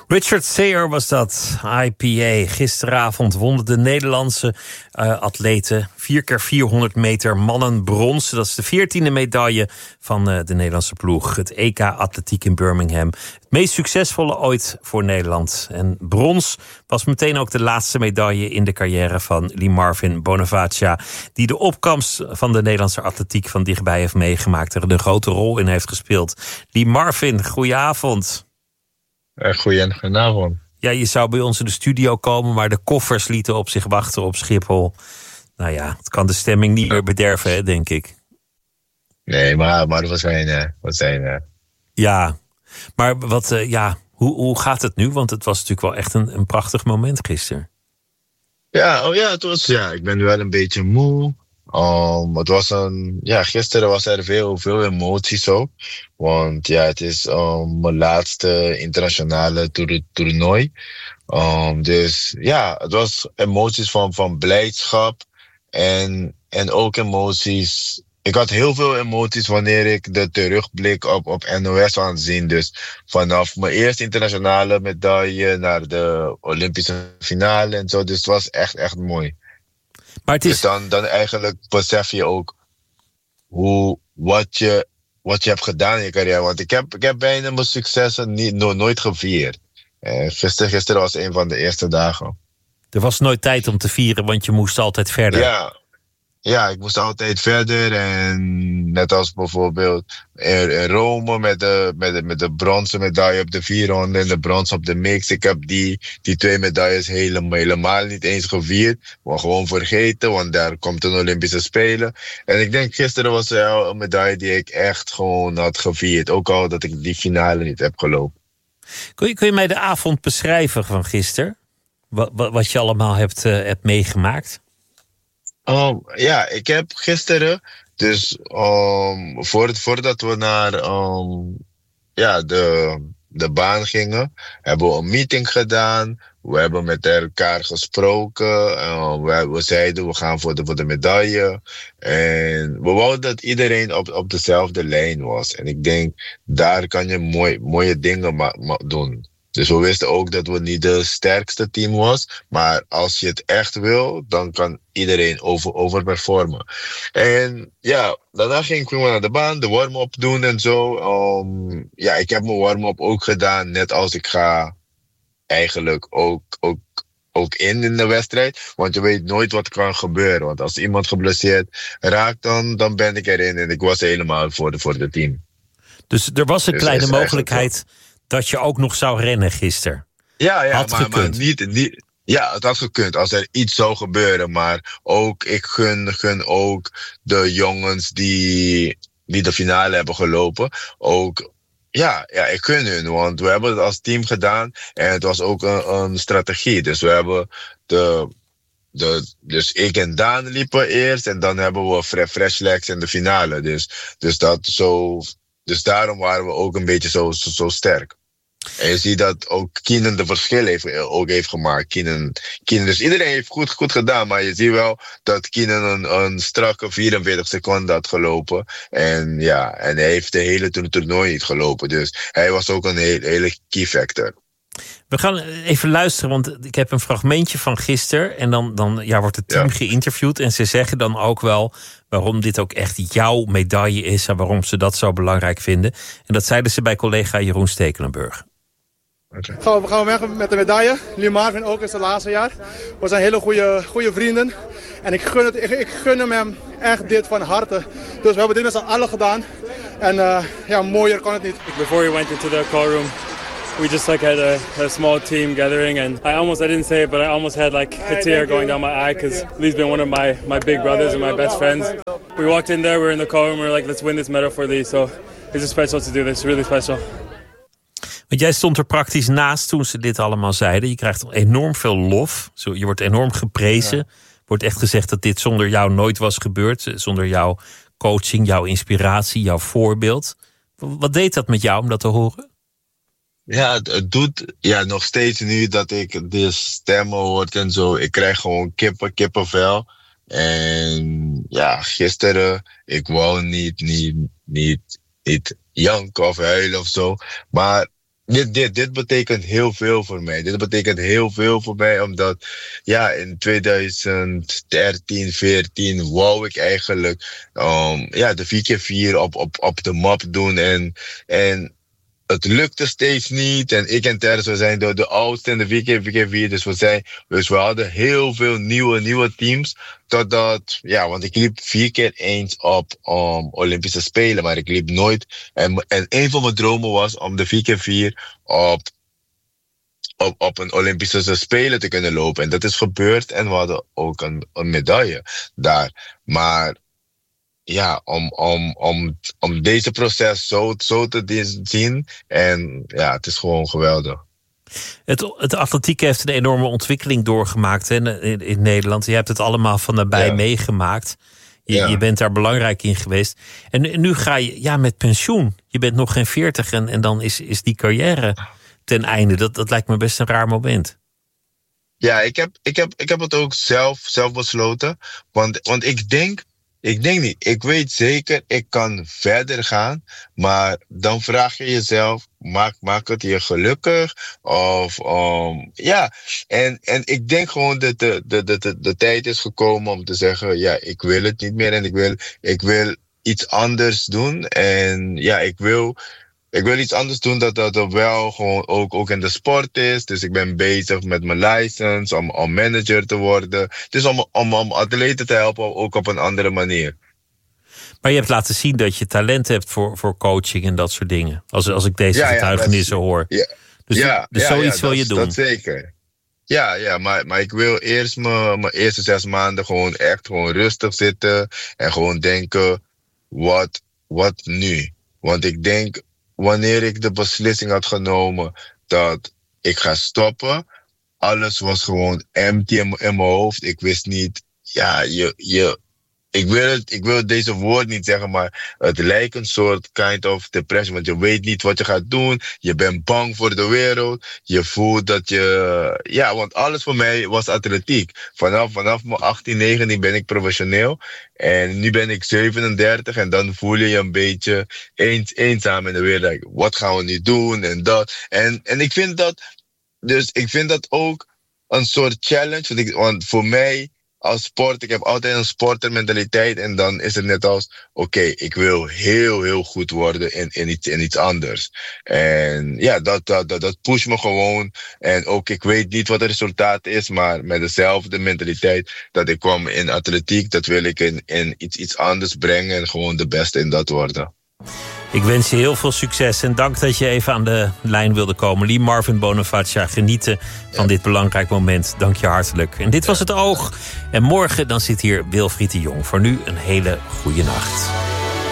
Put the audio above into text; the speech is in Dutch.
Richard Sayer was dat, IPA. Gisteravond wonnen de Nederlandse atleten 4x400 meter mannen brons. Dat is de 14e medaille van de Nederlandse ploeg. Het EK Atletiek in Birmingham. Het meest succesvolle ooit voor Nederland. En brons was meteen ook de laatste medaille in de carrière van Lee Marvin Bonavaccia, die de opkomst van de Nederlandse atletiek van dichtbij heeft meegemaakt. Er een grote rol in heeft gespeeld. Lee Marvin, goedenavond. Goedenavond. Ja, je zou bij ons in de studio komen, maar de koffers lieten op zich wachten op Schiphol. Nou ja, het kan de stemming niet meer bederven, hè, denk ik. Nee, maar we zijn. Ja, maar hoe gaat het nu? Want het was natuurlijk wel echt een prachtig moment gisteren. Ik ben wel een beetje moe. Het was gisteren was er veel emoties zo. Want het is mijn laatste internationale toernooi. Dus het was emoties van blijdschap en ook emoties. Ik had heel veel emoties wanneer ik de terugblik op NOS aan het zien. Dus vanaf mijn eerste internationale medaille naar de Olympische finale en zo. Dus het was echt mooi. Maar het is... Dus dan eigenlijk besef je ook wat je hebt gedaan in je carrière. Want ik heb bijna mijn successen nooit gevierd. Gisteren was een van de eerste dagen. Er was nooit tijd om te vieren, want je moest altijd verder. Ja, ik moest altijd verder. En net als bijvoorbeeld in Rome met de bronzen medaille op de 400 en de brons op de mix. Ik heb die 2 medailles helemaal niet eens gevierd. Maar gewoon vergeten, want daar komt een Olympische Spelen. En ik denk gisteren was er wel een medaille die ik echt gewoon had gevierd. Ook al dat ik die finale niet heb gelopen. Kun je mij de avond beschrijven van gisteren? Wat je allemaal hebt meegemaakt? Ik heb gisteren, dus voordat we naar de baan gingen, hebben we een meeting gedaan. We hebben met elkaar gesproken. We zeiden, we gaan voor de medaille. En we wouden dat iedereen op dezelfde lijn was. En ik denk, daar kan je mooie dingen doen. Dus we wisten ook dat we niet de sterkste team was. Maar als je het echt wil, dan kan iedereen overperformen. En daarna gingen we naar de baan, de warm-up doen en zo. Ik heb mijn warm-up ook gedaan, net als ik ga eigenlijk ook in de wedstrijd. Want je weet nooit wat kan gebeuren. Want als iemand geblesseerd raakt, dan ben ik erin. En ik was helemaal voor de team. Dus er was een kleine mogelijkheid dat je ook nog zou rennen gisteren. Maar niet. Ja, het had gekund als er iets zou gebeuren. Maar ook, ik gun ook de jongens die de finale hebben gelopen. Ook, ik gun hun. Want we hebben het als team gedaan. En het was ook een strategie. Dus we hebben dus ik en Daan liepen eerst. En dan hebben we fresh legs in de finale. Dus daarom waren we ook een beetje zo sterk. En je ziet dat ook Keenan de verschil heeft gemaakt. Keenan, dus iedereen heeft goed gedaan. Maar je ziet wel dat Keenan een strakke 44 seconden had gelopen. En hij heeft de hele toernooi niet gelopen. Dus hij was ook een hele key factor. We gaan even luisteren, want ik heb een fragmentje van gisteren. En dan wordt het team geïnterviewd. En ze zeggen dan ook wel waarom dit ook echt jouw medaille is. En waarom ze dat zo belangrijk vinden. En dat zeiden ze bij collega Jeroen Stekelenburg. We gaan weg met de medaille. Lee Marvin ook is het laatste jaar. We zijn hele goede vrienden. En ik gun hem echt dit van harte. Dus we hebben dit met z'n allen gedaan. En mooier kan het niet. Before we went into the call room, we just had a small team gathering, and I didn't say it, but I almost had a tear going down my eye because Lee's been one of my big brothers and my best friends. We walked in there, we were in the call room, we were like, let's win this medal for Lee. So it's just special to do this, really special. Want jij stond er praktisch naast toen ze dit allemaal zeiden. Je krijgt enorm veel lof. Je wordt enorm geprezen. Er wordt echt gezegd dat dit zonder jou nooit was gebeurd. Zonder jouw coaching, jouw inspiratie, jouw voorbeeld. Wat deed dat met jou om dat te horen? Ja, het doet nog steeds nu dat ik de stemmen hoor en zo. Ik krijg gewoon kippenvel. En gisteren, ik wou niet janken of huilen of zo. Maar Dit betekent heel veel voor mij. Dit betekent heel veel voor mij, omdat in 2013, 14 wou ik eigenlijk de 4x4 op de map doen. En het lukte steeds niet. En ik en Terrence, we zijn de oudste in de 4x4. Dus we hadden heel veel nieuwe teams. Totdat, want ik liep 4 keer eens op Olympische Spelen, maar ik liep nooit. En een van mijn dromen was om de 4x4 op een Olympische Spelen te kunnen lopen. En dat is gebeurd en we hadden ook een medaille daar. Maar om deze proces zo te zien. En het is gewoon geweldig. Het atletiek heeft een enorme ontwikkeling doorgemaakt in Nederland. Je hebt het allemaal van nabij meegemaakt. Je bent daar belangrijk in geweest. En nu ga je met pensioen. Je bent nog geen 40 en dan is die carrière ten einde. Dat lijkt me best een raar moment. Ja, ik heb het ook zelf besloten. Want ik denk niet. Ik weet zeker, ik kan verder gaan. Maar dan vraag je jezelf, maakt het je gelukkig? En ik denk gewoon dat de tijd is gekomen om te zeggen, ik wil het niet meer. En ik wil iets anders doen. En ik wil iets anders doen dat er wel gewoon ook in de sport is. Dus ik ben bezig met mijn license om manager te worden. Dus om atleten te helpen, ook op een andere manier. Maar je hebt laten zien dat je talent hebt voor coaching en dat soort dingen. Als ik deze getuigenissen hoor. Dus zoiets wil je doen. Dat zeker. Maar ik wil eerst mijn eerste 6 maanden gewoon rustig zitten. En gewoon denken, wat nu? Want ik denk, wanneer ik de beslissing had genomen dat ik ga stoppen, alles was gewoon empty in mijn hoofd. Ik wist niet, ik wil deze woord niet zeggen, maar het lijkt een soort kind of depression. Want je weet niet wat je gaat doen. Je bent bang voor de wereld. Je voelt dat je... want alles voor mij was atletiek. Vanaf mijn 18, 19 ben ik professioneel. En nu ben ik 37 en dan voel je een beetje eenzaam in de wereld. Like, wat gaan we nu doen en dat. En ik vind dat... Dus ik vind dat ook een soort challenge. Want voor mij... Als sport, ik heb altijd een sportermentaliteit en dan is het net als, oké, ik wil heel, heel goed worden in iets anders. En dat pusht me gewoon. En ook, ik weet niet wat het resultaat is, maar met dezelfde mentaliteit dat ik kwam in atletiek, dat wil ik in iets anders brengen en gewoon de beste in dat worden. Ik wens je heel veel succes en dank dat je even aan de lijn wilde komen. Lee Marvin Bonifacia, genieten van dit belangrijk moment. Dank je hartelijk. En dit was Het Oog. En morgen dan zit hier Wilfried de Jong. Voor nu een hele goede nacht.